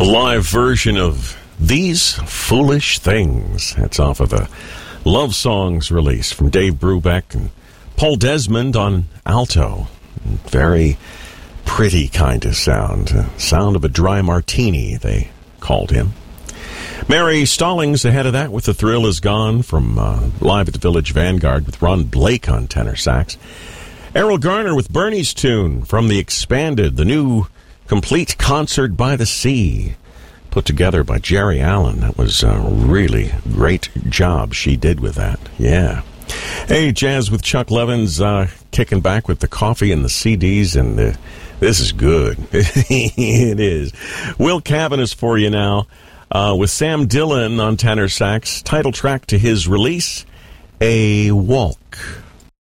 A live version of These Foolish Things. That's off of a Love Songs release from Dave Brubeck and Paul Desmond on alto. Very pretty kind of sound. Sound of a dry martini, they called him. Mary Stallings ahead of that with The Thrill Is Gone from Live at the Village Vanguard with Ron Blake on tenor sax. Errol Garner with Bernie's Tune from The Expanded, the new complete concert by the sea, put together by Jerry Allen. That was a really great job she did with that. Yeah. Hey, Jazz with Chuck Levins kicking back with the coffee and the CDs, and this is good. It is. Will Cavan is for you now with Sam Dillon on tenor sax, title track to his release, A Walk.